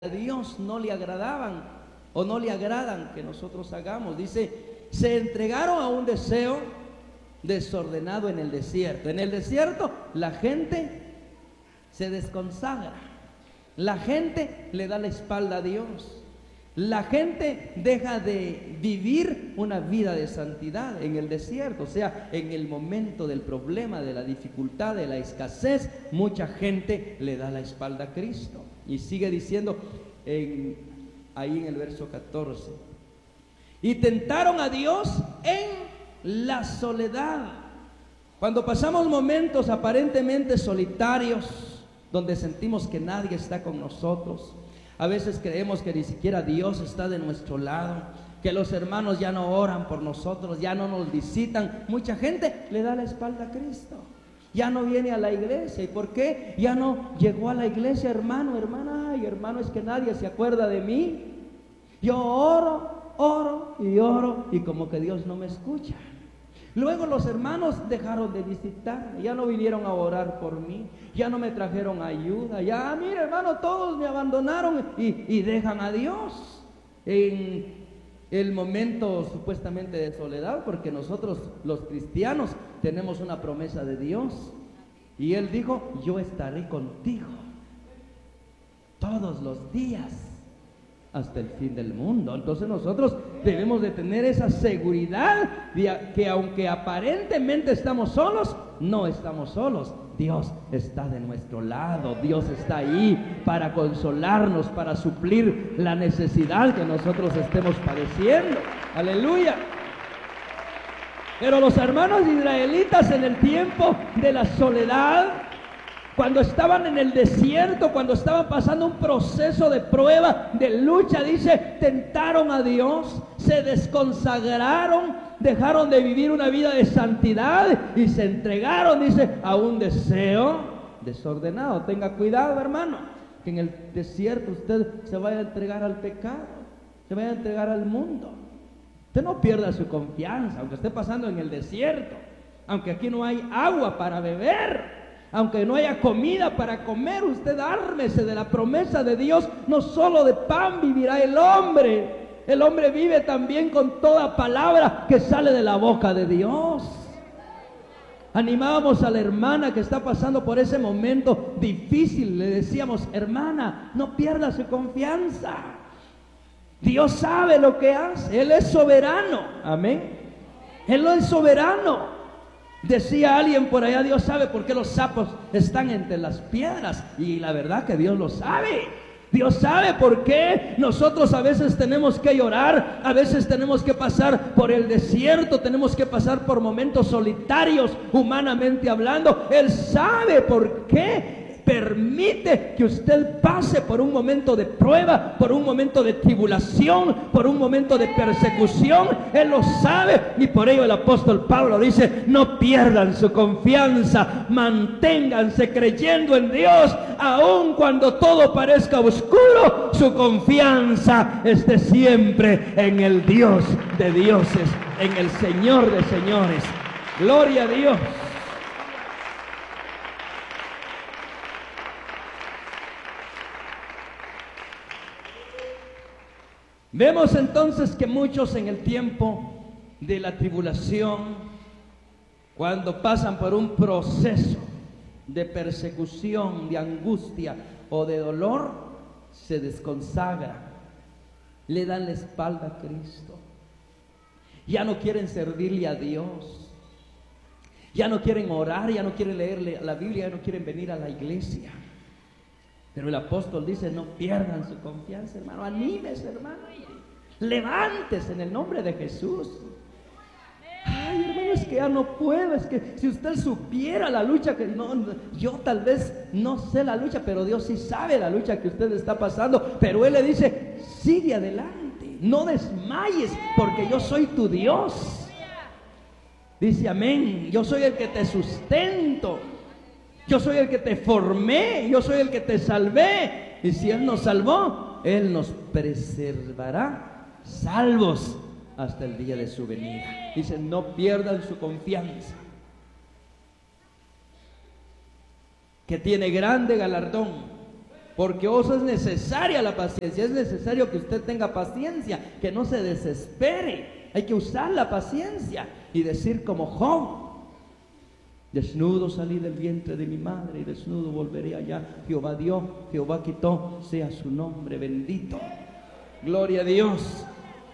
a Dios no le agradaban o no le agradan que nosotros hagamos. Dice, se entregaron a un deseo desordenado en el desierto. En el desierto la gente se desconsagra, la gente le da la espalda a Dios, la gente deja de vivir una vida de santidad en el desierto. O sea, en el momento del problema, de la dificultad, de la escasez, mucha gente le da la espalda a Cristo. Y sigue diciendo ahí en el verso 14, y tentaron a Dios en la soledad. Cuando pasamos momentos aparentemente solitarios, donde sentimos que nadie está con nosotros, a veces creemos que ni siquiera Dios está de nuestro lado, que los hermanos ya no oran por nosotros, ya no nos visitan. Mucha gente le da la espalda a Cristo, ya no viene a la iglesia. ¿Y por qué? Ya no llegó a la iglesia, hermano, hermana. Ay, hermano, es que nadie se acuerda de mí. Yo oro y como que Dios no me escucha. Luego los hermanos dejaron de visitarme, ya no vinieron a orar por mí, ya no me trajeron ayuda, ya, mire hermano, todos me abandonaron y dejan a Dios en el momento supuestamente de soledad, porque nosotros los cristianos tenemos una promesa de Dios y Él dijo, yo estaré contigo todos los días hasta el fin del mundo. Entonces nosotros debemos de tener esa seguridad de que aunque aparentemente estamos solos, no estamos solos. Dios está de nuestro lado, Dios está ahí para consolarnos, para suplir la necesidad que nosotros estemos padeciendo. Aleluya. Pero los hermanos israelitas en el tiempo de la soledad, cuando estaban en el desierto, cuando estaban pasando un proceso de prueba, de lucha, dice, tentaron a Dios, se desconsagraron, dejaron de vivir una vida de santidad y se entregaron, dice, a un deseo desordenado. Tenga cuidado, hermano, que en el desierto usted se vaya a entregar al pecado, se vaya a entregar al mundo. Usted no pierda su confianza, aunque esté pasando en el desierto, aunque aquí no hay agua para beber, aunque no haya comida para comer, usted ármese de la promesa de Dios. No solo de pan vivirá el hombre vive también con toda palabra que sale de la boca de Dios. Animábamos a la hermana que está pasando por ese momento difícil, le decíamos, hermana, no pierda su confianza. Dios sabe lo que hace, Él es soberano, amén. Él es soberano. Decía alguien por allá, Dios sabe por qué los sapos están entre las piedras. Y la verdad que Dios lo sabe. Dios sabe por qué nosotros a veces tenemos que llorar, a veces tenemos que pasar por el desierto, tenemos que pasar por momentos solitarios, humanamente hablando. Él sabe por qué permite que usted pase por un momento de prueba, por un momento de tribulación, por un momento de persecución. Él lo sabe y por ello el apóstol Pablo dice, no pierdan su confianza, manténganse creyendo en Dios, aun cuando todo parezca oscuro, su confianza esté siempre en el Dios de dioses, en el Señor de señores. Gloria a Dios. Vemos entonces que muchos en el tiempo de la tribulación, cuando pasan por un proceso de persecución, de angustia o de dolor, se desconsagran, le dan la espalda a Cristo. Ya no quieren servirle a Dios, ya no quieren orar, ya no quieren leer la Biblia, ya no quieren venir a la iglesia. Pero el apóstol dice, no pierdan su confianza, hermano, anímese, hermano, levántese en el nombre de Jesús. Ay, hermano, es que ya no puedo, es que si usted supiera la lucha que yo tal vez no sé la lucha, pero Dios sí sabe la lucha que usted está pasando. Pero Él le dice, sigue adelante, no desmayes, porque yo soy tu Dios. Dice, amén, yo soy el que te sustento. Yo soy el que te formé, yo soy el que te salvé. Y si Él nos salvó, Él nos preservará salvos hasta el día de su venida. Dice, no pierdan su confianza, que tiene grande galardón. Porque eso es necesaria la paciencia. Es necesario que usted tenga paciencia, que no se desespere. Hay que usar la paciencia y decir como Job: desnudo salí del vientre de mi madre y desnudo volveré allá. Jehová dio, Jehová quitó, sea su nombre bendito. Gloria a Dios.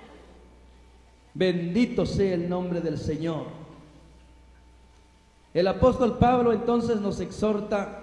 Bendito sea el nombre del Señor. El apóstol Pablo entonces nos exhorta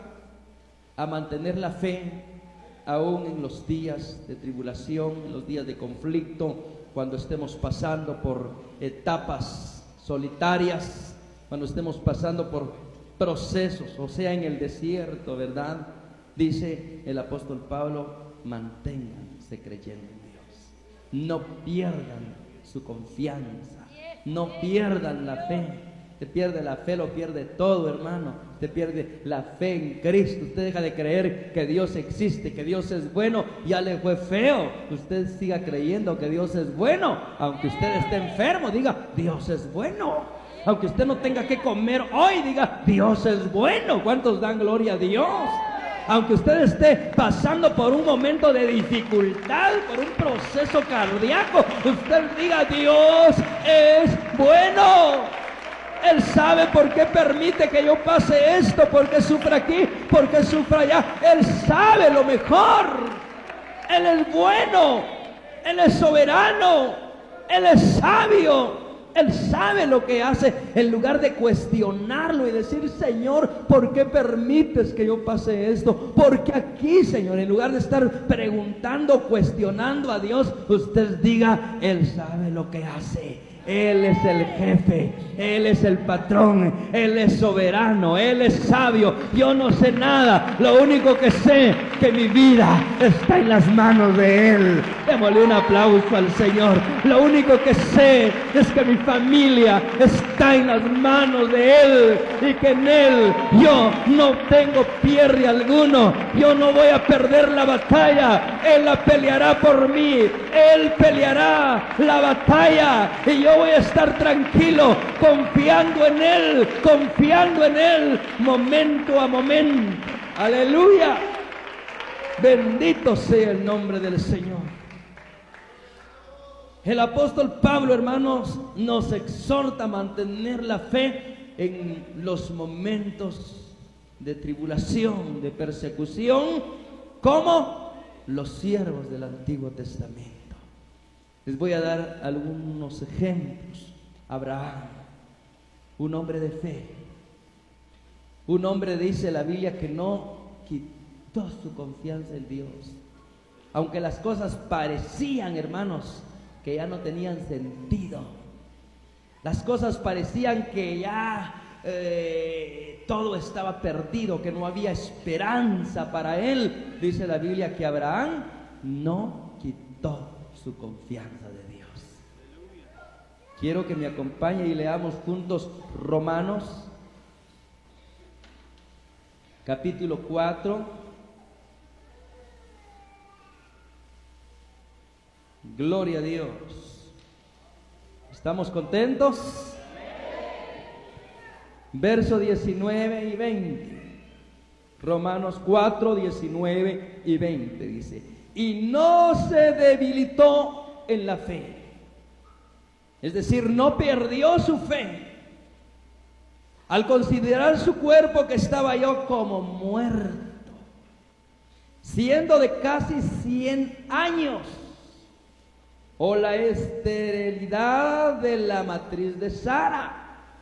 a mantener la fe aún en los días de tribulación, en los días de conflicto, cuando estemos pasando por etapas solitarias, cuando estemos pasando por procesos, o sea, en el desierto, ¿verdad? Dice el apóstol Pablo: manténganse creyendo en Dios, no pierdan su confianza, no pierdan la fe. Te pierde la fe, lo pierde todo, hermano. Te pierde la fe en Cristo. Usted deja de creer que Dios existe, que Dios es bueno, ya le fue feo. Usted siga creyendo que Dios es bueno. Aunque usted esté enfermo, diga: Dios es bueno. Aunque usted no tenga que comer hoy, diga: Dios es bueno. ¿Cuántos dan gloria a Dios? Aunque usted esté pasando por un momento de dificultad, por un proceso cardíaco, usted diga: Dios es bueno. Él sabe por qué permite que yo pase esto, por qué sufra aquí, por qué sufra allá. Él sabe lo mejor. Él es bueno, Él es soberano, Él es sabio. Él sabe lo que hace. En lugar de cuestionarlo y decir: Señor, ¿por qué permites que yo pase esto? ¿Por qué aquí, Señor? En lugar de estar preguntando, cuestionando a Dios, usted diga: Él sabe lo que hace. Él es el jefe, Él es el patrón, Él es soberano, Él es sabio. Yo no sé nada, lo único que sé es que mi vida está en las manos de Él. Démosle un aplauso al Señor. Lo único que sé es que mi familia está en las manos de Él y que en Él yo no tengo pierde alguno. Yo no voy a perder la batalla, Él la peleará por mí. Él peleará la batalla y yo voy a estar tranquilo, confiando en Él, momento a momento. Aleluya. Bendito sea el nombre del Señor. El apóstol Pablo, hermanos, nos exhorta a mantener la fe en los momentos de tribulación, de persecución, como los siervos del Antiguo Testamento. Les voy a dar algunos ejemplos. Abraham, un hombre de fe, un hombre, dice la Biblia, que no quitó su confianza en Dios, aunque las cosas parecían, hermanos, que ya no tenían sentido. Las cosas parecían que ya todo estaba perdido, que no había esperanza para él. Dice la Biblia que Abraham no quitó su confianza de Dios. Quiero que me acompañe y leamos juntos Romanos capítulo 4. Gloria a Dios. ¿Estamos contentos? Verso 19 y 20. Romanos 4, 19 y 20 dice: y no se debilitó en la fe. Es decir, no perdió su fe al considerar su cuerpo que estaba yo como muerto, siendo de casi 100 años, o la esterilidad de la matriz de Sara.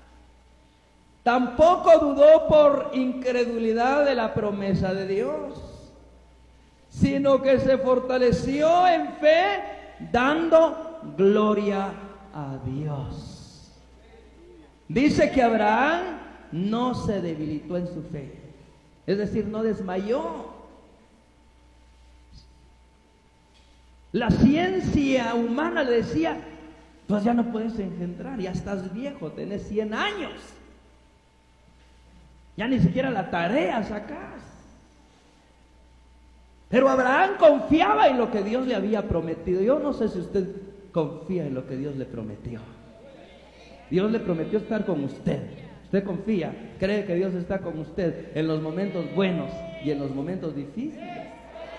Tampoco dudó por incredulidad de la promesa de Dios, sino que se fortaleció en fe, dando gloria a Dios. Dice que Abraham no se debilitó en su fe, es decir, no desmayó. La ciencia humana le decía: pues ya no puedes engendrar, ya estás viejo, tenés 100 años, ya ni siquiera la tarea sacás. Pero Abraham confiaba en lo que Dios le había prometido. Yo no sé si usted confía en lo que Dios le prometió. Dios le prometió estar con usted. ¿Usted confía? ¿Cree que Dios está con usted en los momentos buenos y en los momentos difíciles?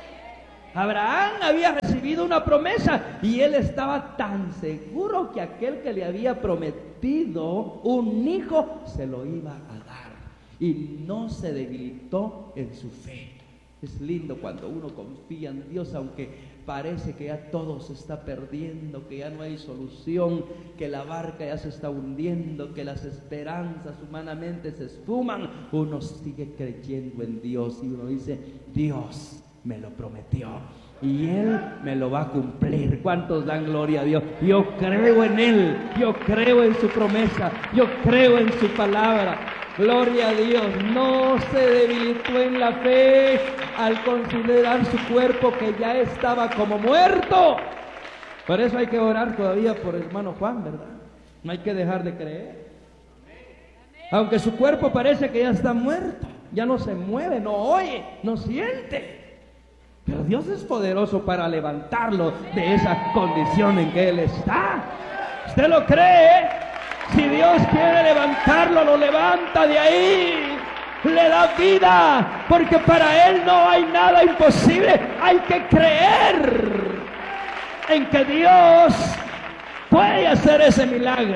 Abraham había recibido una promesa y él estaba tan seguro que aquel que le había prometido un hijo se lo iba a dar, y no se debilitó en su fe. Es lindo cuando uno confía en Dios, aunque parece que ya todo se está perdiendo, que ya no hay solución, que la barca ya se está hundiendo, que las esperanzas humanamente se esfuman. Uno sigue creyendo en Dios y uno dice: Dios me lo prometió y Él me lo va a cumplir. ¿Cuántos dan gloria a Dios? Yo creo en Él, yo creo en su promesa, yo creo en su palabra. Gloria a Dios. No se debilitó en la fe al considerar su cuerpo que ya estaba como muerto. Por eso hay que orar todavía por el hermano Juan, ¿verdad? No hay que dejar de creer. Aunque su cuerpo parece que ya está muerto, ya no se mueve, no oye, no siente, pero Dios es poderoso para levantarlo de esa condición en que él está. ¿Usted lo cree? Si Dios quiere levantarlo, lo levanta de ahí, le da vida, porque para Él no hay nada imposible. Hay que creer en que Dios puede hacer ese milagro.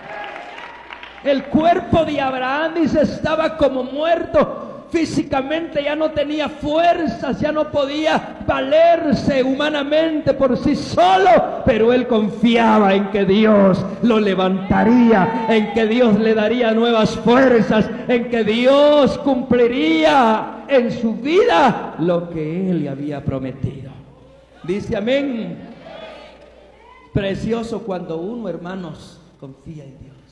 El cuerpo de Abraham, dice, estaba como muerto. Físicamente ya no tenía fuerzas, ya no podía valerse humanamente por sí solo, pero él confiaba en que Dios lo levantaría, en que Dios le daría nuevas fuerzas, en que Dios cumpliría en su vida lo que él le había prometido. Dice amén. Precioso cuando uno, hermanos, confía en Dios,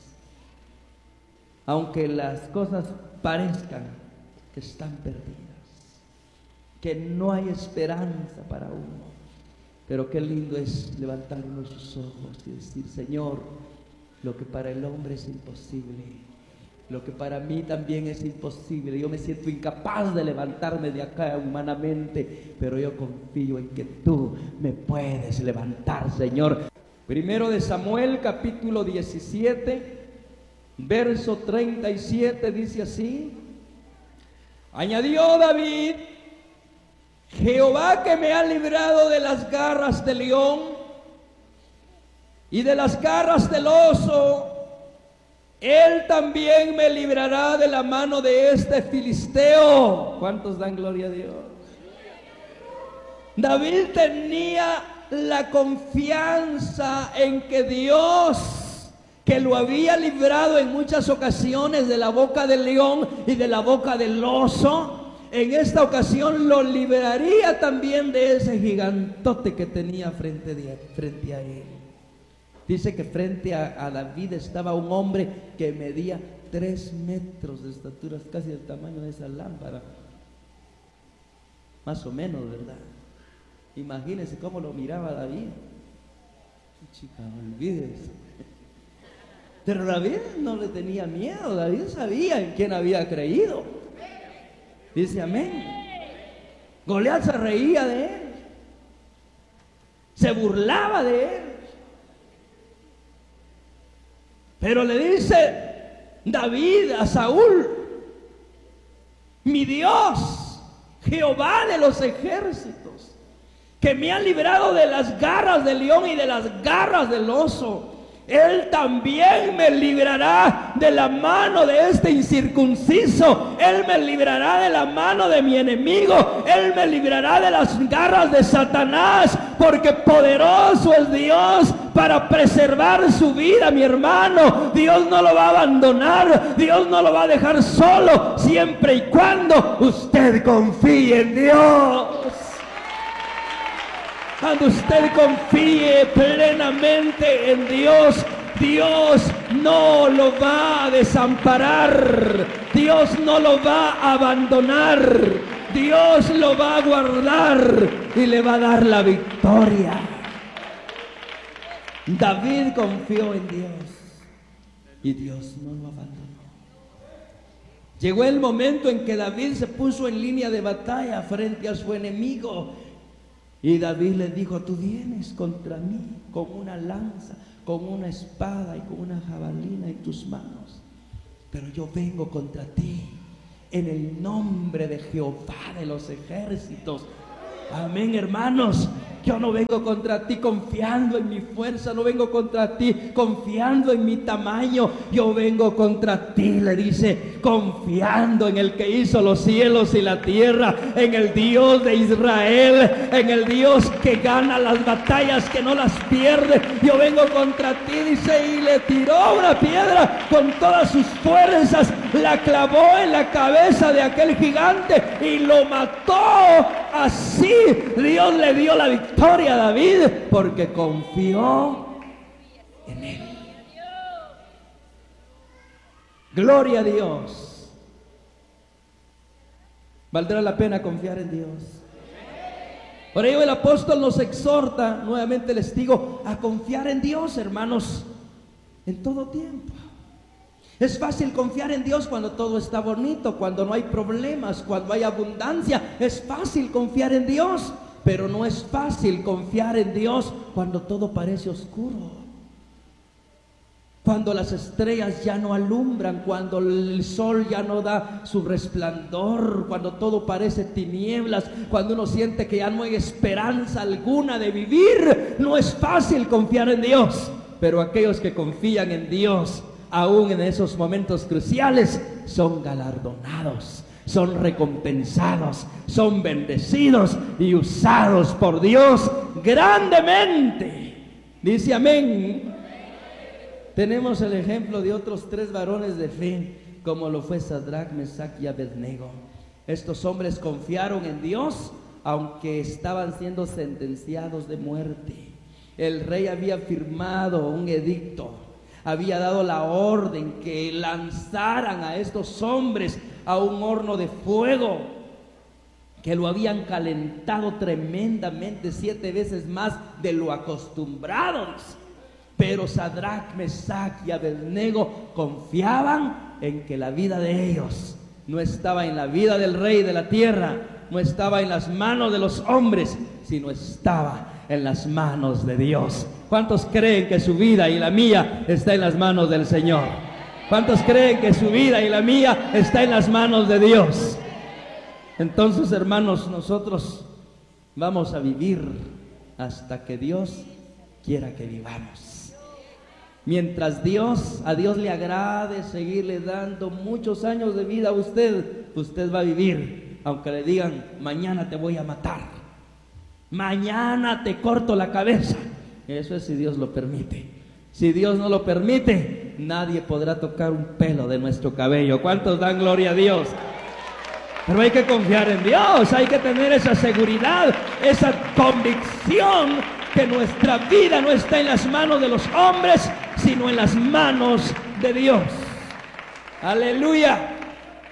aunque las cosas parezcan que están perdidas, que no hay esperanza para uno, pero qué lindo es levantar uno sus ojos y decir: Señor, lo que para el hombre es imposible, lo que para mí también es imposible. Yo me siento incapaz de levantarme de acá humanamente, pero yo confío en que tú me puedes levantar, Señor. Primero de Samuel, capítulo 17, verso 37, dice así: añadió David: Jehová, que me ha librado de las garras del león y de las garras del oso, Él también me librará de la mano de este filisteo. ¿Cuántos dan gloria a Dios? David tenía la confianza en que Dios, que lo había librado en muchas ocasiones de la boca del león y de la boca del oso, en esta ocasión lo liberaría también de ese gigantote que tenía frente a él. Dice que frente a David estaba un hombre que medía 3 metros de estatura, casi del tamaño de esa lámpara, más o menos, ¿verdad? Imagínense cómo lo miraba David. Chica, olvídese. Pero David no le tenía miedo. David sabía en quién había creído. Dice amén. Goliat se reía de él, se burlaba de él, pero le dice David a Saúl: mi Dios, Jehová de los ejércitos, que me ha librado de las garras del león y de las garras del oso, Él también me librará de la mano de este incircunciso. Él me librará de la mano de mi enemigo. Él me librará de las garras de Satanás, porque poderoso es Dios para preservar su vida, mi hermano. Dios no lo va a abandonar, Dios no lo va a dejar solo, siempre y cuando usted confíe en Dios. Cuando usted confíe plenamente en Dios, Dios no lo va a desamparar, Dios no lo va a abandonar, Dios lo va a guardar y le va a dar la victoria. David confió en Dios y Dios no lo abandonó. Llegó el momento en que David se puso en línea de batalla frente a su enemigo. Y David le dijo: tú vienes contra mí con una lanza, con una espada y con una jabalina en tus manos, pero yo vengo contra ti en el nombre de Jehová de los ejércitos, Amén, hermanos. Yo no vengo contra ti confiando en mi fuerza, no vengo contra ti confiando en mi tamaño. Yo vengo contra ti, le dice, confiando en el que hizo los cielos y la tierra, en el Dios de Israel, en el Dios que gana las batallas, que no las pierde. Yo vengo contra ti, dice, y le tiró una piedra con todas sus fuerzas, la clavó en la cabeza de aquel gigante y lo mató. Así Dios le dio la victoria a David, porque confió en él. Gloria a Dios. Valdrá la pena confiar en Dios. Por ello el apóstol nos exhorta, nuevamente les digo, a confiar en Dios, hermanos, en todo tiempo. Es fácil confiar en Dios cuando todo está bonito, cuando no hay problemas, cuando hay abundancia. Es fácil confiar en Dios, pero no es fácil confiar en Dios cuando todo parece oscuro. Cuando las estrellas ya no alumbran, cuando el sol ya no da su resplandor, cuando todo parece tinieblas, cuando uno siente que ya no hay esperanza alguna de vivir. No es fácil confiar en Dios, pero aquellos que confían en Dios, aún en esos momentos cruciales, son galardonados, son recompensados, son bendecidos y usados por Dios grandemente. Dice amén. Tenemos el ejemplo de otros 3 varones de fe, como lo fue Sadrach, Mesach y Abednego. Estos hombres confiaron en Dios, aunque estaban siendo sentenciados de muerte. El rey había firmado un edicto, había dado la orden que lanzaran a estos hombres a un horno de fuego, que lo habían calentado tremendamente, 7 veces más de lo acostumbrado. Pero Sadrach, Mesach y Abednego confiaban en que la vida de ellos no estaba en la vida del rey de la tierra, no estaba en las manos de los hombres, sino estaba en las manos de Dios. ¿Cuántos creen que su vida y la mía está en las manos del Señor? ¿Cuántos creen que su vida y la mía está en las manos de Dios? Entonces, hermanos, nosotros vamos a vivir hasta que Dios quiera que vivamos. Mientras a Dios le agrade seguirle dando muchos años de vida a usted, usted va a vivir, aunque le digan, mañana te voy a matar, mañana te corto la cabeza. Eso es si Dios lo permite. Si Dios no lo permite, nadie podrá tocar un pelo de nuestro cabello. ¿Cuántos dan gloria a Dios? Pero hay que confiar en Dios, hay que tener esa seguridad, esa convicción que nuestra vida no está en las manos de los hombres, sino en las manos de Dios. Aleluya.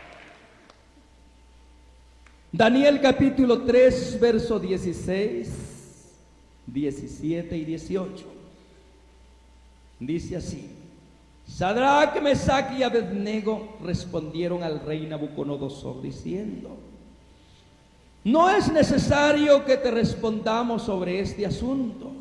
Daniel capítulo 3, verso 16, 17 y 18. Dice así: Sadrach, Mesach y Abednego respondieron al rey Nabucodonosor diciendo: no es necesario que te respondamos sobre este asunto.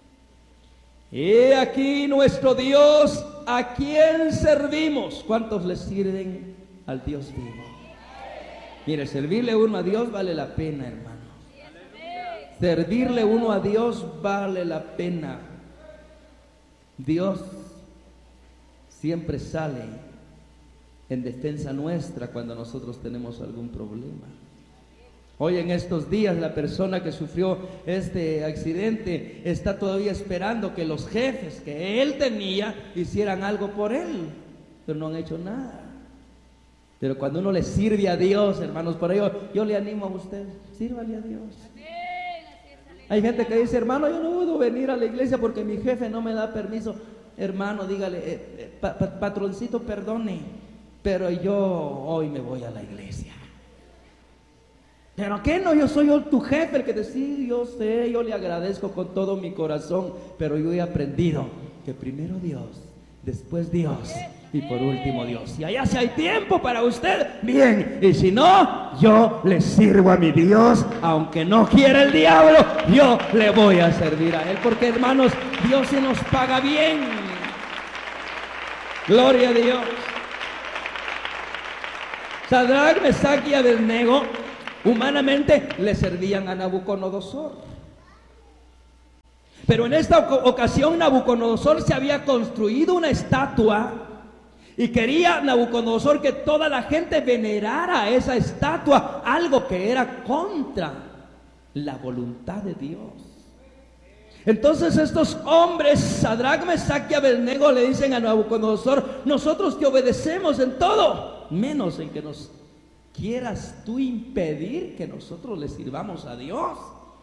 He aquí nuestro Dios, a quien servimos. ¿Cuántos le sirven al Dios vivo? Mire, servirle uno a Dios vale la pena, hermano. Servirle uno a Dios vale la pena. Dios siempre sale en defensa nuestra cuando nosotros tenemos algún problema. Hoy en estos días la persona que sufrió este accidente está todavía esperando que los jefes que él tenía hicieran algo por él, pero no han hecho nada. Pero cuando uno le sirve a Dios, hermanos, por ello yo le animo a usted, sírvale a Dios. Hay gente que dice: hermano, yo no puedo venir a la iglesia porque mi jefe no me da permiso. Hermano, dígale, patroncito, perdone, pero yo hoy me voy a la iglesia. ¿Pero qué no? Yo soy tu jefe, el que te sigue. Yo sé, yo le agradezco con todo mi corazón, pero yo he aprendido que primero Dios, después Dios y por último Dios. Y allá si hay tiempo para usted, bien, y si no, yo le sirvo a mi Dios, aunque no quiera el diablo, yo le voy a servir a él, porque hermanos, Dios se nos paga bien. Gloria a Dios. Sadrach, Mesach y Abednego Humanamente le servían a Nabucodonosor. Pero en esta ocasión Nabucodonosor se había construido una estatua y quería Nabucodonosor que toda la gente venerara esa estatua, algo que era contra la voluntad de Dios. Entonces estos hombres, Sadrac, Mesach y Abednego, le dicen a Nabucodonosor: nosotros te obedecemos en todo, menos en que nos quieras tú impedir que nosotros le sirvamos a Dios.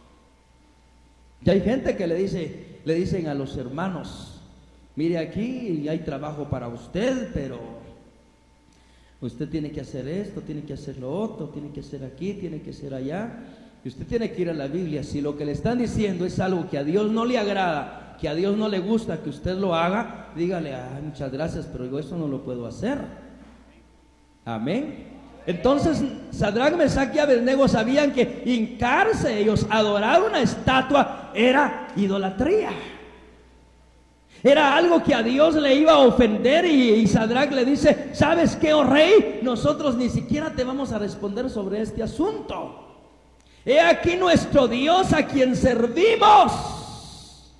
Y hay gente que le dicen a los hermanos: mire, aquí hay trabajo para usted, pero usted tiene que hacer esto, tiene que hacer lo otro, tiene que hacer aquí, tiene que hacer allá, y usted tiene que ir a la Biblia. Si lo que le están diciendo es algo que a Dios no le agrada, que a Dios no le gusta que usted lo haga, dígale: muchas gracias, pero yo eso no lo puedo hacer. Amén. Entonces Sadrac, Mesach y Abednego sabían que hincarse ellos, adorar una estatua, era idolatría. Era algo que a Dios le iba a ofender, y Sadrac le dice: ¿sabes qué, oh rey? Nosotros ni siquiera te vamos a responder sobre este asunto. He aquí nuestro Dios a quien servimos.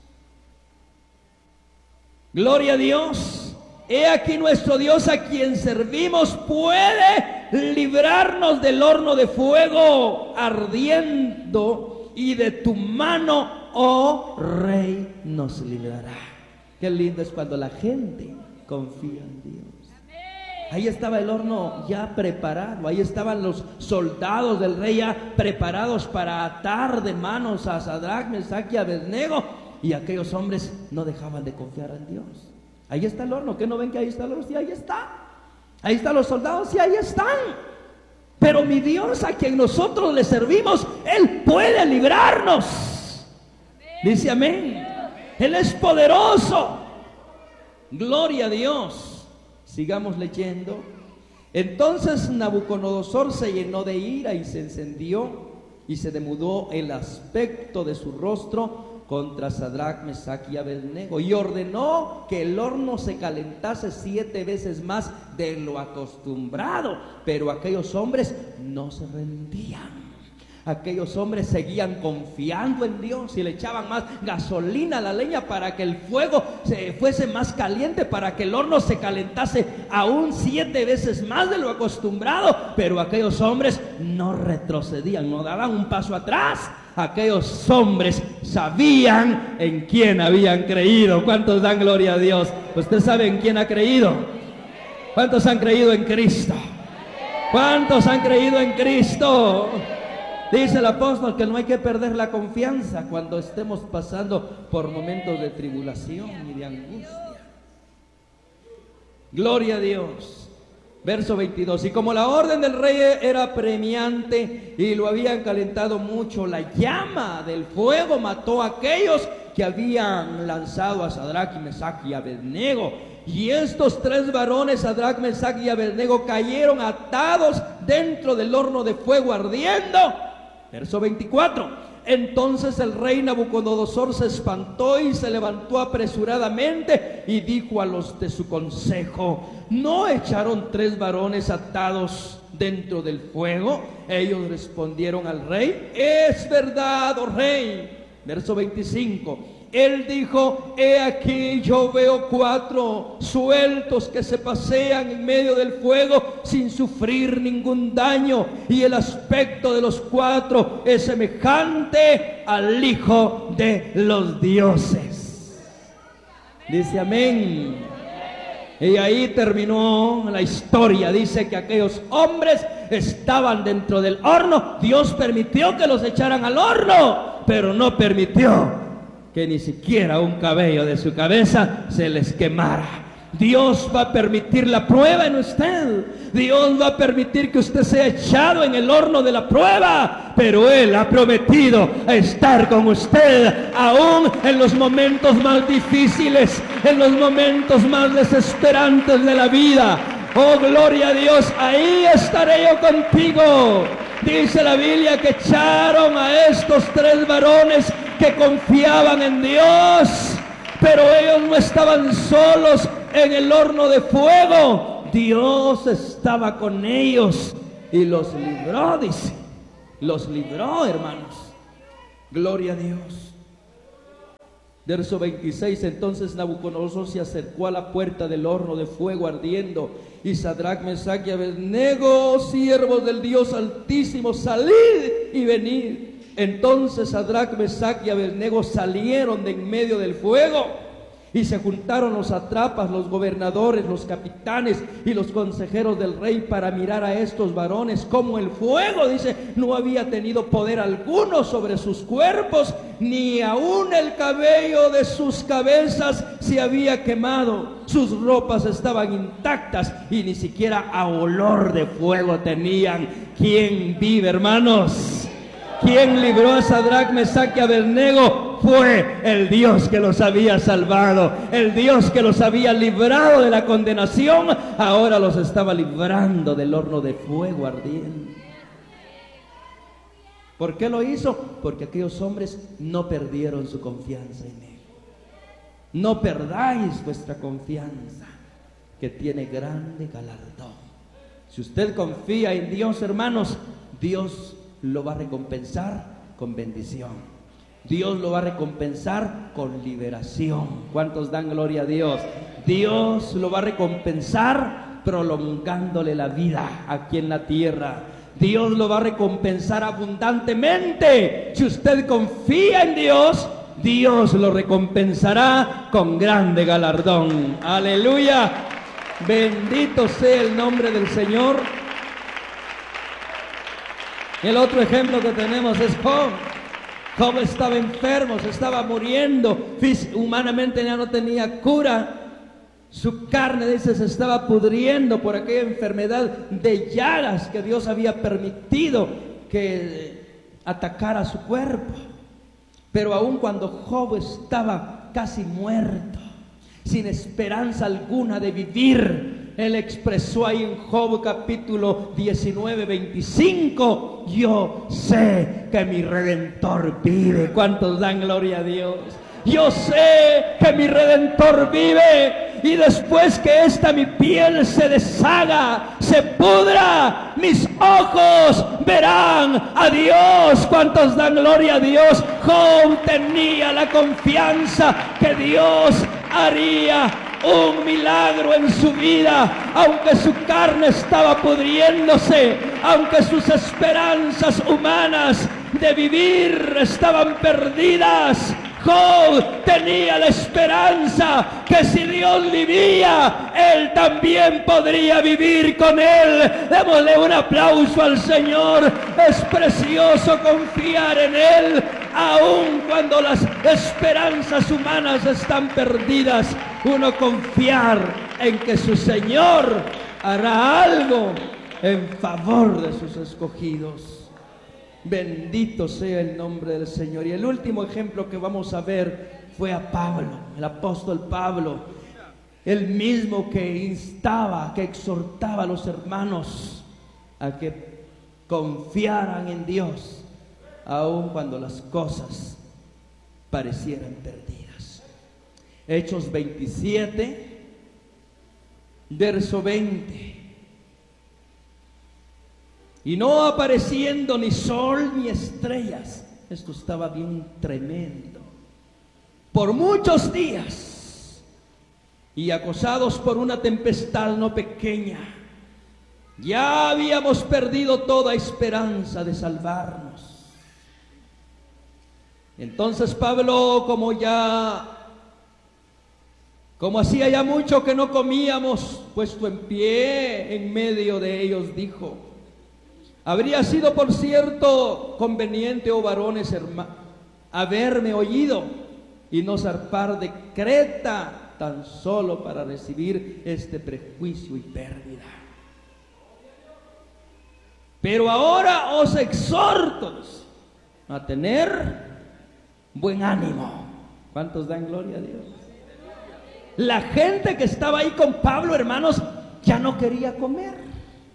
Gloria a Dios. He aquí nuestro Dios a quien servimos puede librarnos del horno de fuego ardiendo, y de tu mano, oh rey, nos librará. Qué lindo es cuando la gente confía en Dios. Ahí estaba el horno ya preparado, ahí estaban los soldados del rey ya preparados para atar de manos a Sadrac, Mesach y Abednego, y aquellos hombres no dejaban de confiar en Dios. Ahí está el horno. ¿Qué no ven que ahí está el horno? Sí, ahí está. Ahí están los soldados, sí, ahí están. Pero mi Dios, a quien nosotros le servimos, Él puede librarnos. Dice amén. Él es poderoso. Gloria a Dios. Sigamos leyendo. Entonces Nabucodonosor se llenó de ira y se encendió, y se demudó el aspecto de su rostro contra Sadrac, Mesach y Abednego, y ordenó que el horno se calentase 7 veces más de lo acostumbrado. Pero aquellos hombres no se rendían. Aquellos hombres seguían confiando en Dios y le echaban más gasolina a la leña para que el fuego se fuese más caliente, para que el horno se calentase aún 7 veces más de lo acostumbrado. Pero aquellos hombres no retrocedían, no daban un paso atrás. Aquellos hombres sabían en quién habían creído. ¿Cuántos dan gloria a Dios? ¿Usted sabe en quién ha creído? ¿Cuántos han creído en Cristo? ¿Cuántos han creído en Cristo? Dice el apóstol que no hay que perder la confianza cuando estemos pasando por momentos de tribulación y de angustia. Gloria a Dios. Verso 22. Y como la orden del rey era premiante y lo habían calentado mucho, la llama del fuego mató a aquellos que habían lanzado a Sadrac, Mesach y Abednego. Y estos 3 varones, Sadrac, Mesach y Abednego, cayeron atados dentro del horno de fuego ardiendo. Verso 24. Entonces el rey Nabucodonosor se espantó y se levantó apresuradamente y dijo a los de su consejo: ¿no echaron 3 varones atados dentro del fuego? Ellos respondieron al rey: es verdad, oh rey. Verso 25. Él dijo: he aquí yo veo 4 sueltos que se pasean en medio del fuego sin sufrir ningún daño, y el aspecto de los 4 es semejante al Hijo de los dioses. Dice amén. Y ahí terminó la historia. Dice que aquellos hombres estaban dentro del horno. Dios permitió que los echaran al horno, pero no permitió que ni siquiera un cabello de su cabeza se les quemara. Dios va a permitir la prueba en usted. Dios va a permitir que usted sea echado en el horno de la prueba, pero Él ha prometido estar con usted aún en los momentos más difíciles, en los momentos más desesperantes de la vida. Oh, gloria a Dios, ahí estaré yo contigo. Dice la Biblia que echaron a estos 3 varones que confiaban en Dios, pero ellos no estaban solos en el horno de fuego. Dios estaba con ellos y los libró, dice. los libró, hermanos. Gloria a Dios. Verso 26, entonces Nabucodonosor se acercó a la puerta del horno de fuego ardiendo, y Sadrach, Mesach y Abednego, siervos del Dios Altísimo, salid y venid. Entonces Sadrach, Mesach y Abednego salieron de en medio del fuego, y se juntaron los sátrapas, los gobernadores, los capitanes y los consejeros del rey para mirar a estos varones, como el fuego, dice, no había tenido poder alguno sobre sus cuerpos, ni aún el cabello de sus cabezas se había quemado. Sus ropas estaban intactas y ni siquiera a olor de fuego tenían. ¿Quién vive, hermanos? ¿Quién libró a Sadrach, Mesach y Abednego? Fue el Dios que los había salvado, el Dios que los había librado de la condenación, ahora los estaba librando del horno de fuego ardiente. ¿Por qué lo hizo? Porque aquellos hombres no perdieron su confianza en Él. No perdáis vuestra confianza, que tiene grande galardón. Si usted confía en Dios, hermanos, Dios lo va a recompensar con bendición. Dios lo va a recompensar con liberación. ¿Cuántos dan gloria a Dios? Dios lo va a recompensar prolongándole la vida aquí en la tierra. Dios lo va a recompensar abundantemente. Si usted confía en Dios, Dios lo recompensará con grande galardón. Aleluya. Bendito sea el nombre del Señor. El otro ejemplo que tenemos es Job. Job estaba enfermo, se estaba muriendo, humanamente ya no tenía cura. Su carne, dice, se estaba pudriendo por aquella enfermedad de llagas que Dios había permitido que atacara su cuerpo. Pero aun cuando Job estaba casi muerto, sin esperanza alguna de vivir, él expresó ahí en Job capítulo 19, 25, yo sé que mi Redentor vive. ¿Cuántos dan gloria a Dios? Yo sé que mi Redentor vive, y después que esta mi piel se deshaga, se pudra, mis ojos verán a Dios. ¿Cuántos dan gloria a Dios? Job tenía la confianza que Dios haría un milagro en su vida, aunque su carne estaba pudriéndose, aunque sus esperanzas humanas de vivir estaban perdidas. Job tenía la esperanza que si Dios vivía, él también podría vivir con él. Démosle un aplauso al Señor. Es precioso confiar en Él, aun cuando las esperanzas humanas están perdidas. Uno confiar en que su Señor hará algo en favor de sus escogidos. Bendito sea el nombre del Señor. Y el último ejemplo que vamos a ver fue a Pablo, el apóstol Pablo, el mismo que instaba, que exhortaba a los hermanos a que confiaran en Dios, aun cuando las cosas parecieran perdidas. Hechos 27, verso 20. Y no apareciendo ni sol ni estrellas, esto estaba bien tremendo, por muchos días, y acosados por una tempestad no pequeña, ya habíamos perdido toda esperanza de salvarnos. Entonces Pablo, como hacía ya mucho que no comíamos, puesto en pie en medio de ellos, dijo: habría sido, por cierto, conveniente, oh varones, haberme oído y no zarpar de Creta tan solo para recibir este prejuicio y pérdida. Pero ahora os exhorto a tener buen ánimo. ¿Cuántos dan gloria a Dios? La gente que estaba ahí con Pablo, hermanos, ya no quería comer.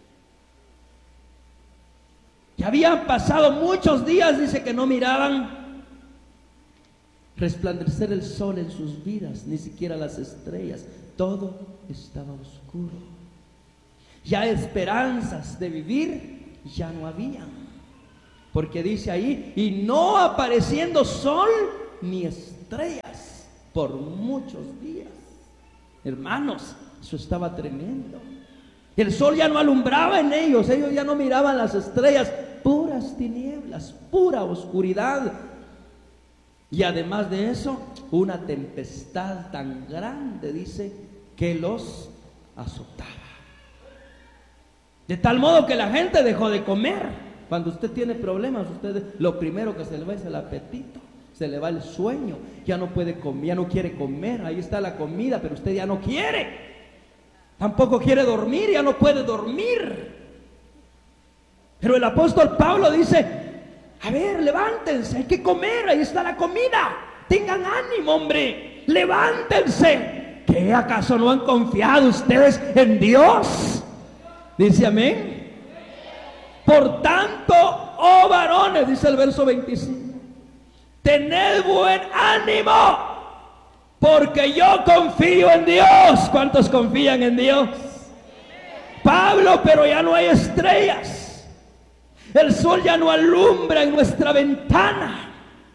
Ya habían pasado muchos días, dice, que no miraban resplandecer el sol en sus vidas, ni siquiera las estrellas. Todo estaba oscuro. Ya esperanzas de vivir ya no habían. porque dice ahí, y no apareciendo sol ni estrellas por muchos días. Hermanos, eso estaba tremendo. El sol ya no alumbraba en ellos ya no miraban las estrellas, puras tinieblas, pura oscuridad. Y además de eso, una tempestad tan grande, dice, que los azotaba. De tal modo que la gente dejó de comer. Cuando usted tiene problemas, lo primero que se le va es el apetito, se le va el sueño, ya no puede comer, ya no quiere comer. Ahí está la comida, pero usted ya no quiere. Tampoco quiere dormir, ya no puede dormir. Pero el apóstol Pablo dice, a ver, levántense, hay que comer, ahí está la comida. Tengan ánimo, hombre, levántense. ¿Qué acaso no han confiado ustedes en Dios? Dice amén. Por tanto, oh varones, dice el verso 25, tened buen ánimo, porque yo confío en Dios. ¿Cuántos confían en Dios? Pablo, pero ya no hay estrellas. El sol ya no alumbra en nuestra ventana.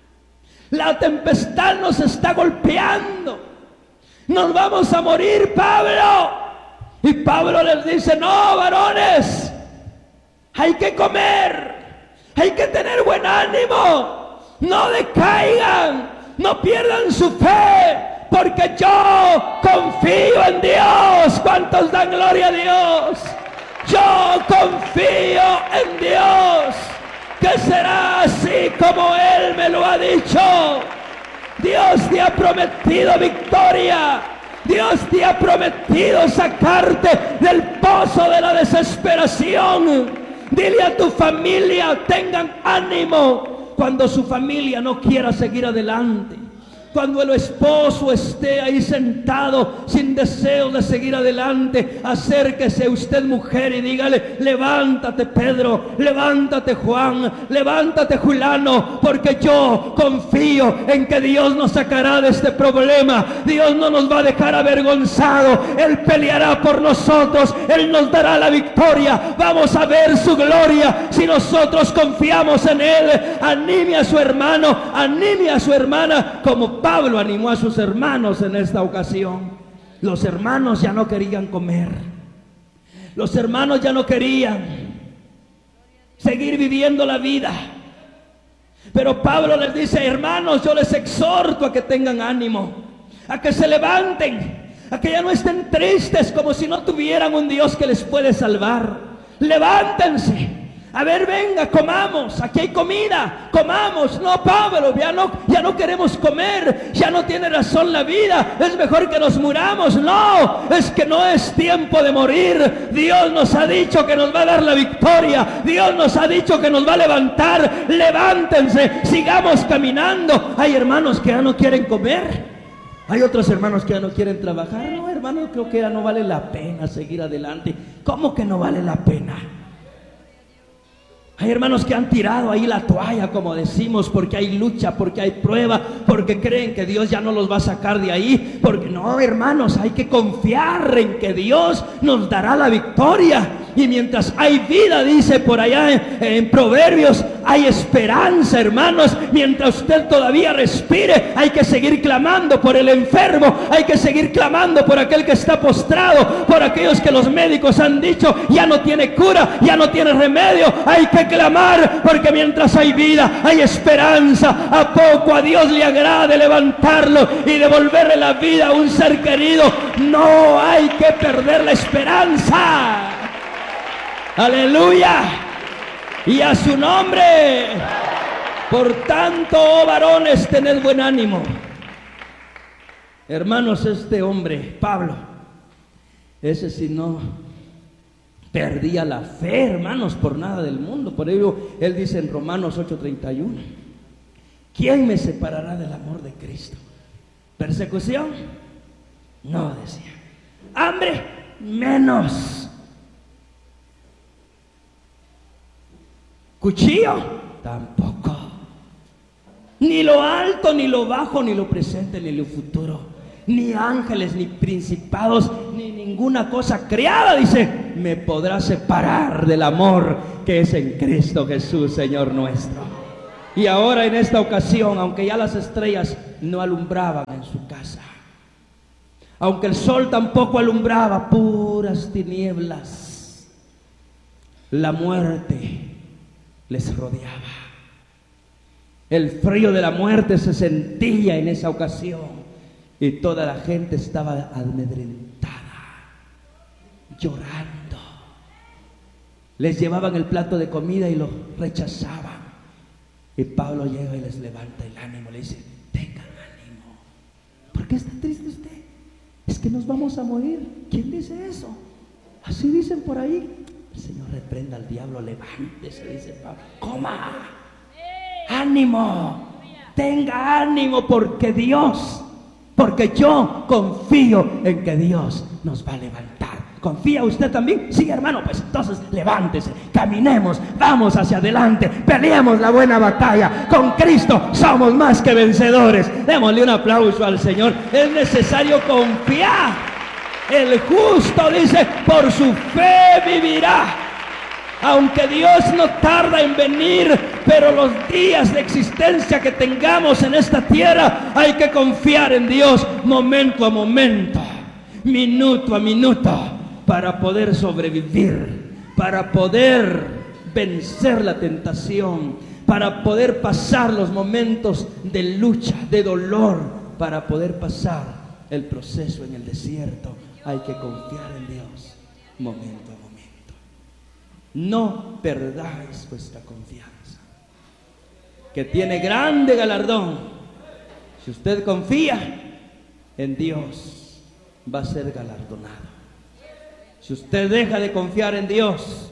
La tempestad nos está golpeando. Nos vamos a morir, Pablo. Y Pablo les dice, no, varones, hay que comer, hay que tener buen ánimo. No decaigan, no pierdan su fe, porque yo confío en Dios. ¿Cuántos dan gloria a Dios? Yo confío en Dios, que será así como Él me lo ha dicho. Dios te ha prometido victoria. Dios te ha prometido sacarte del pozo de la desesperación. Dile a tu familia, tengan ánimo cuando su familia no quiera seguir adelante. Cuando el esposo esté ahí sentado sin deseo de seguir adelante, acérquese usted, mujer, y dígale, levántate, Pedro, levántate, Juan, levántate, Julano, porque yo confío en que Dios nos sacará de este problema. Dios no nos va a dejar avergonzados. Él peleará por nosotros, Él nos dará la victoria. Vamos a ver su gloria si nosotros confiamos en Él. Anime a su hermano, anime a su hermana, como Pablo animó a sus hermanos en esta ocasión. Los hermanos ya no querían comer. Los hermanos ya no querían seguir viviendo la vida. Pero Pablo les dice, hermanos, yo les exhorto a que tengan ánimo, a que se levanten, a que ya no estén tristes como si no tuvieran un Dios que les puede salvar. Levántense. A ver, venga, comamos, aquí hay comida, comamos. No, Pablo, ya no queremos comer, ya no tiene razón la vida, es mejor que nos muramos. No, es que no es tiempo de morir. Dios nos ha dicho que nos va a dar la victoria, Dios nos ha dicho que nos va a levantar. Levántense, sigamos caminando. Hay hermanos que ya no quieren comer, hay otros hermanos que ya no quieren trabajar. No, hermano, creo que ya no vale la pena seguir adelante. ¿Cómo que no vale la pena? Hay hermanos que han tirado ahí la toalla, como decimos, porque hay lucha, porque hay prueba, porque creen que Dios ya no los va a sacar de ahí. Porque no, hermanos, hay que confiar en que Dios nos dará la victoria. Y mientras hay vida, dice por allá en Proverbios, hay esperanza, hermanos. Mientras usted todavía respire, hay que seguir clamando por el enfermo, hay que seguir clamando por aquel que está postrado, por aquellos que los médicos han dicho ya no tiene cura, ya no tiene remedio. Hay que clamar, porque mientras hay vida, hay esperanza. ¿A poco a Dios le agrade levantarlo y devolverle la vida a un ser querido? No hay que perder la esperanza. Aleluya, y a su nombre. Por tanto, oh varones, tened buen ánimo. Hermanos, este hombre, Pablo, ese sí no perdía la fe, hermanos, por nada del mundo. Por ello, él dice en Romanos 8:31, ¿quién me separará del amor de Cristo? ¿Persecución? No, decía. ¿Hambre? Menos. ¿Cuchillo? Tampoco. Ni lo alto, ni lo bajo, ni lo presente, ni lo futuro, ni ángeles, ni principados, ni ninguna cosa creada, dice, me podrá separar del amor que es en Cristo Jesús, Señor nuestro. Y ahora en esta ocasión, aunque ya las estrellas no alumbraban en su casa, aunque el sol tampoco alumbraba, puras tinieblas, la muerte les rodeaba. El frío de la muerte se sentía en esa ocasión y toda la gente estaba amedrentada, llorando. Les llevaban el plato de comida y lo rechazaban. Y Pablo llega y les levanta el ánimo, le dice, tengan ánimo. ¿Por qué está triste usted? Es que nos vamos a morir. ¿Quién dice eso? Así dicen por ahí. El Señor reprenda al diablo, levántese, dice Pablo. Coma, ánimo, tenga ánimo porque yo confío en que Dios nos va a levantar. ¿Confía usted también? Sí, hermano, pues entonces levántese, caminemos, vamos hacia adelante, peleemos la buena batalla. Con Cristo somos más que vencedores. Démosle un aplauso al Señor. Es necesario confiar. El justo, dice, por su fe vivirá. Aunque Dios no tarda en venir, pero los días de existencia que tengamos en esta tierra, hay que confiar en Dios momento a momento, minuto a minuto, para poder sobrevivir, para poder vencer la tentación, para poder pasar los momentos de lucha, de dolor, para poder pasar el proceso en el desierto. Hay que confiar en Dios momento a momento. No perdáis vuestra confianza, que tiene grande galardón. Si usted confía en Dios, va a ser galardonado. Si usted deja de confiar en Dios,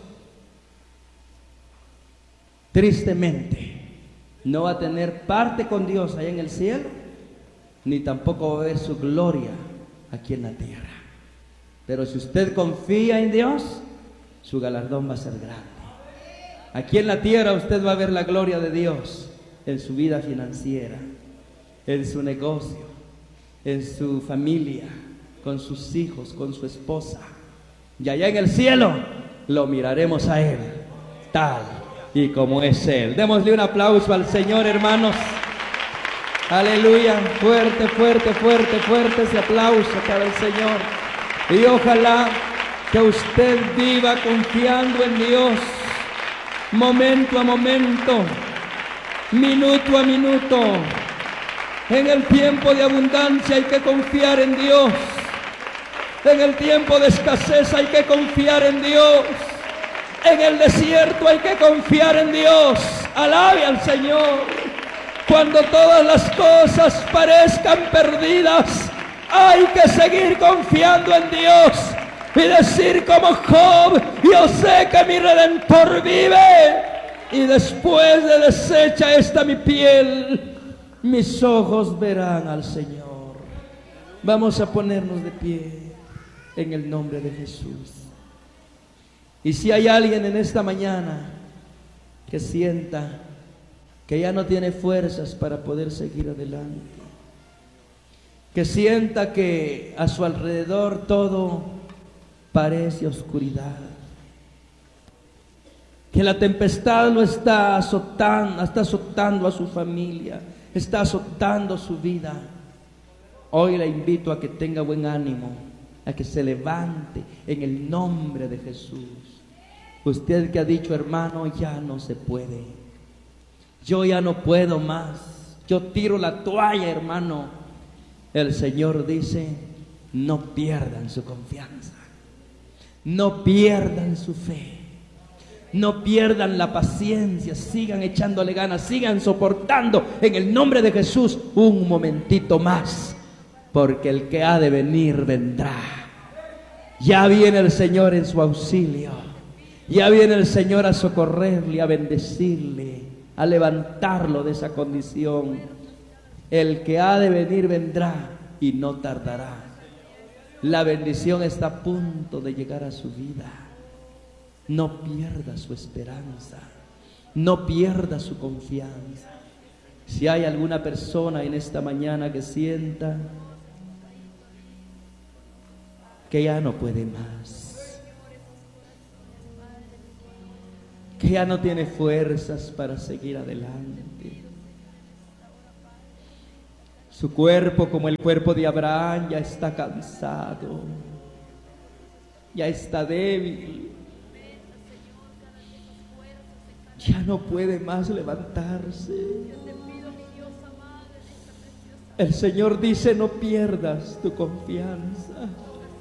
tristemente no va a tener parte con Dios allá en el cielo, ni tampoco va a ver su gloria aquí en la tierra. Pero si usted confía en Dios, su galardón va a ser grande. Aquí en la tierra usted va a ver la gloria de Dios en su vida financiera, en su negocio, en su familia, con sus hijos, con su esposa. Y allá en el cielo lo miraremos a Él, tal y como es Él. Démosle un aplauso al Señor, hermanos. Aleluya. Fuerte, fuerte, fuerte, fuerte ese aplauso para el Señor. Y ojalá que usted viva confiando en Dios, momento a momento, minuto a minuto. En el tiempo de abundancia hay que confiar en Dios. En el tiempo de escasez hay que confiar en Dios. En el desierto hay que confiar en Dios. Alabe al Señor. Cuando todas las cosas parezcan perdidas, hay que seguir confiando en Dios y decir como Job, yo sé que mi Redentor vive, y después de deshecha esta mi piel, mis ojos verán al Señor. Vamos a ponernos de pie en el nombre de Jesús. Y si hay alguien en esta mañana que sienta que ya no tiene fuerzas para poder seguir adelante, que sienta que a su alrededor todo parece oscuridad, que la tempestad lo está azotando a su familia, está azotando su vida, hoy le invito a que tenga buen ánimo, a que se levante en el nombre de Jesús. Usted que ha dicho, hermano, ya no se puede, yo ya no puedo más, yo tiro la toalla, hermano. El Señor dice, no pierdan su confianza, no pierdan su fe, no pierdan la paciencia, sigan echándole ganas, sigan soportando en el nombre de Jesús un momentito más, porque el que ha de venir vendrá. Ya viene el Señor en su auxilio, ya viene el Señor a socorrerle, a bendecirle, a levantarlo de esa condición. El que ha de venir vendrá y no tardará. La bendición está a punto de llegar a su vida. No pierda su esperanza, no pierda su confianza. Si hay alguna persona en esta mañana que sienta que ya no puede más, que ya no tiene fuerzas para seguir adelante. Su cuerpo, como el cuerpo de Abraham, ya está cansado, ya está débil, ya no puede más levantarse. El Señor dice: no pierdas tu confianza.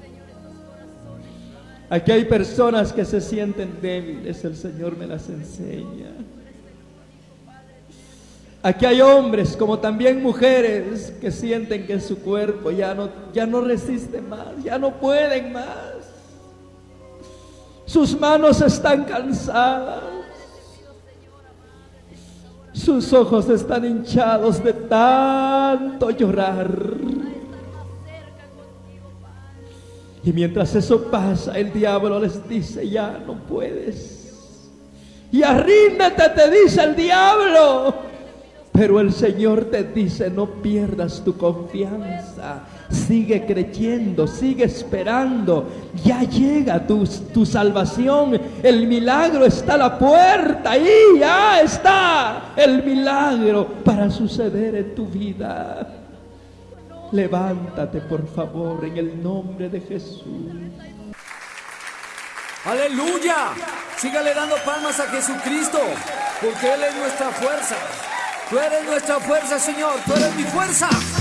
Aquí hay personas que se sienten débiles, el Señor me las enseña. Aquí hay hombres como también mujeres que sienten que su cuerpo ya no resiste más, ya no pueden más. Sus manos están cansadas, sus ojos están hinchados de tanto llorar. Y mientras eso pasa, el diablo les dice: ya no puedes, y arríndete, te dice el diablo. Pero el Señor te dice: no pierdas tu confianza, sigue creyendo, sigue esperando, ya llega tu salvación, el milagro está a la puerta y ya está el milagro para suceder en tu vida. Levántate, por favor, en el nombre de Jesús. ¡Aleluya! Sígale dando palmas a Jesucristo, porque Él es nuestra fuerza. Tú eres nuestra fuerza, Señor. Tú eres mi fuerza.